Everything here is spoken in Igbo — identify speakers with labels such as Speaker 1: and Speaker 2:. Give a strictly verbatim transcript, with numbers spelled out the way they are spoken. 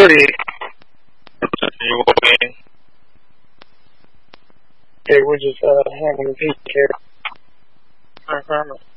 Speaker 1: thirty-eight.
Speaker 2: You waiting?
Speaker 1: Okay, we're just uh, having a peek here.
Speaker 2: Okay.